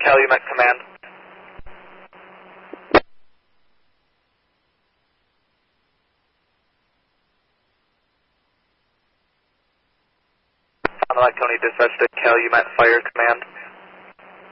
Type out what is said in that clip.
Calumet Command. Sound like Tony dispatched to Calumet Fire Command.